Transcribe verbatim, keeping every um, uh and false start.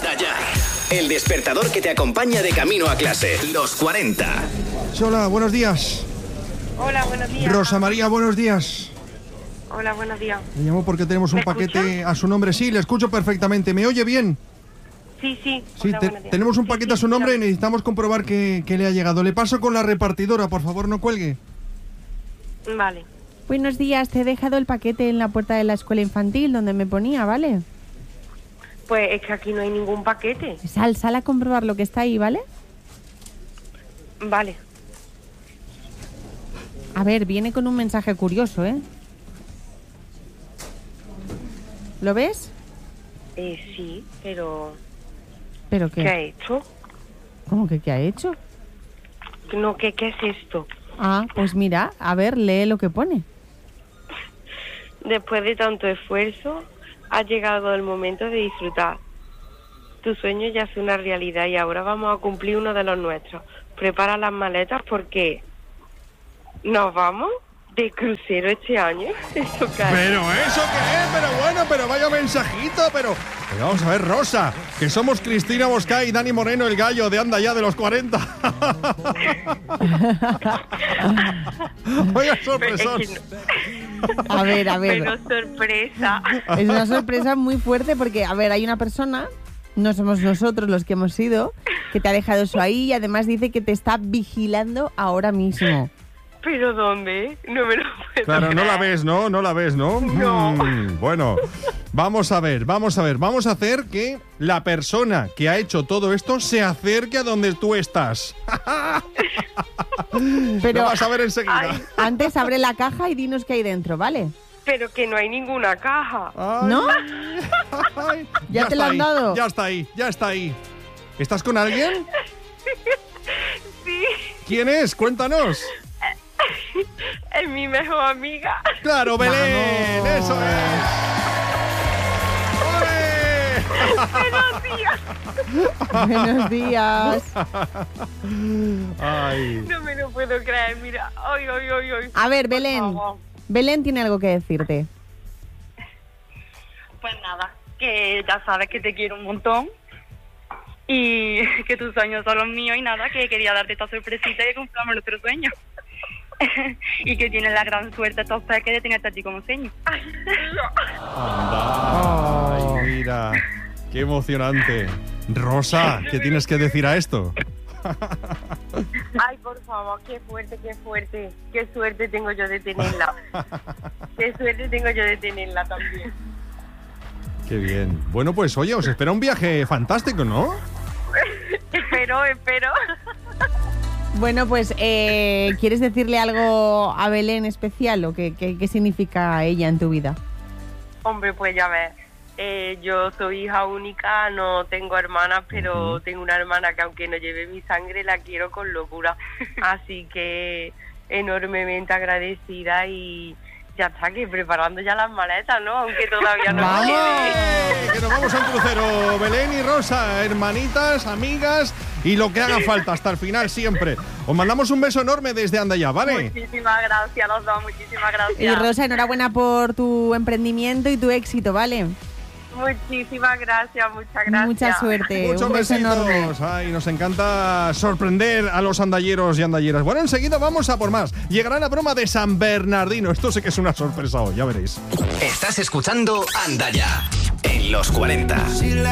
Anda ya. El despertador que te acompaña de camino a clase. Los cuarenta. Hola, buenos días. Hola, buenos días. Rosa María, buenos días. Hola, buenos días. Le llamo porque tenemos un ¿Me paquete escucha? a su nombre. Sí, le escucho perfectamente. ¿Me oye bien? Sí, sí. Sí, Hola, te- buenos días. tenemos un Sí, paquete sí, a su nombre y dígame. necesitamos comprobar que, que le ha llegado. Le paso con la repartidora, por favor, no cuelgue. Vale. Buenos días, te he dejado el paquete en la puerta de la escuela infantil donde me ponía, ¿vale? Pues es que aquí no hay ningún paquete. Sal, sal a comprobar lo que está ahí, ¿vale? Vale. A ver, viene con un mensaje curioso, ¿eh? ¿Lo ves? Eh, sí, pero... ¿Pero qué? ¿Qué ha hecho? ¿Cómo que qué ha hecho? No, ¿qué, qué es esto? Ah, pues mira, a ver, lee lo que pone. Después de tanto esfuerzo, ha llegado el momento de disfrutar. Tu sueño ya es una realidad y ahora vamos a cumplir uno de los nuestros. Prepara las maletas porque nos vamos de crucero este año. ¿Esto qué es? Pero eso qué es, pero bueno, pero vaya mensajito, pero... pero vamos a ver, Rosa, que somos Cristina Boscay y Dani Moreno, el gallo de Anda Ya de los cuarenta. Vaya sorpresón. Es que no- A ver, a ver. Pero sorpresa. Es una sorpresa muy fuerte porque, a ver, hay una persona, no somos nosotros los que hemos ido, que te ha dejado eso ahí y además dice que te está vigilando ahora mismo. ¿Pero dónde? No me lo puedo Claro, no la creer. ves, ¿no? No la ves, ¿no? No. Mm, bueno, vamos a ver, vamos a ver. Vamos a hacer que la persona que ha hecho todo esto se acerque a donde tú estás. Pero Lo vas a ver enseguida. Ay. antes abre la caja y dinos qué hay dentro, ¿vale? Pero que no hay ninguna caja. Ay, ¿No? ay, ¿Ya te está la han ahí, dado? Ya está ahí, ya está ahí. ¿Estás con alguien? Sí, ¿Quién es? Cuéntanos. es mi mejor amiga. ¡Claro, Belén! Vamos. ¡Eso es! ¡Ole! Buenos días. Ay. No me lo puedo creer, mira. Ay, ay, ay, ay. A ver, Por Belén. favor. Belén tiene algo que decirte. Pues nada, que ya sabes que te quiero un montón y que tus sueños son los míos y nada, que quería darte esta sorpresita y que cumplamos nuestro sueño. Y que tienes la gran suerte estos peques de tenerte a ti como sueño. Anda. Ay, mira. Qué emocionante. Rosa, ¿qué tienes que decir a esto? Ay, por favor, qué fuerte, qué fuerte. Qué suerte tengo yo de tenerla. Qué suerte tengo yo de tenerla también. Qué bien. Bueno, pues oye, os espera un viaje fantástico, ¿no? Espero, espero. Bueno, pues, eh, ¿quieres decirle algo a Belén especial o qué, qué, qué significa ella en tu vida? Hombre, pues ya ves. Eh, yo soy hija única, no tengo hermanas, pero Ujú. tengo una hermana que aunque no lleve mi sangre, la quiero con locura. Así que enormemente agradecida y ya está, que preparando ya las maletas, ¿no? Aunque todavía no ¡Vamos! quede. ¡Eh! Que nos vamos a un crucero. Belén y Rosa, hermanitas, amigas y lo que haga falta hasta el final siempre. Os mandamos un beso enorme desde Anda Ya, ¿vale? Muchísimas gracias a los dos, muchísimas gracias. Y Rosa, enhorabuena por tu emprendimiento y tu éxito, ¿vale? Muchísimas gracias, muchas gracias. Mucha suerte. Muchos Un beso enorme. besitos. Ay, nos encanta sorprender a los andalleros y andalleras. Bueno, enseguida vamos a por más. Llegará la broma de San Bernardino. Esto sí que es una sorpresa hoy, ya veréis. Estás escuchando Anda Ya en los cuarenta.